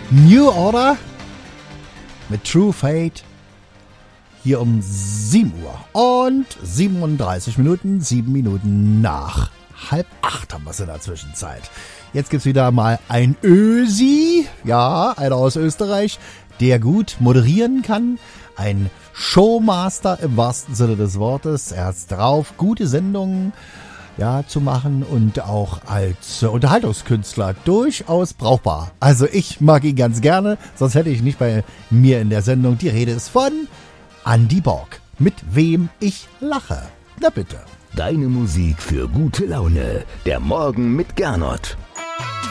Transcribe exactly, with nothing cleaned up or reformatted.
New Order mit True Fate hier um sieben Uhr und siebenunddreißig Minuten, sieben Minuten nach halb acht haben wir es in der Zwischenzeit. Jetzt gibt's wieder mal ein Ösi, ja, einer aus Österreich, der gut moderieren kann, ein Showmaster im wahrsten Sinne des Wortes. Er hat's drauf, gute Sendungen ja, zu machen und auch als äh, Unterhaltungskünstler durchaus brauchbar. Also ich mag ihn ganz gerne, sonst hätte ich nicht bei mir in der Sendung. Die Rede ist von Andy Borg, mit wem ich lache. Na bitte. Deine Musik für gute Laune. Der Morgen mit Gernot.